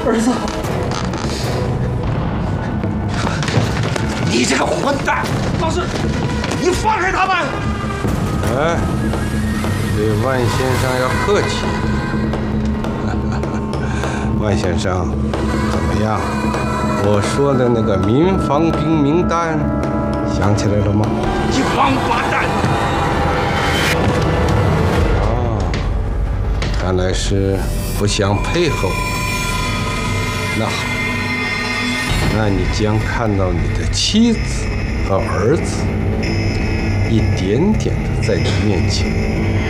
儿子， 你这个混蛋！ 老师， 你放开他们！ 哎，对万先生要客气。万先生，怎么样？我说的那个民防兵名单想起来了吗？ 你王八蛋！ 看来是不想配合我。那好，那你将看到你的妻子和儿子一点点的在你面前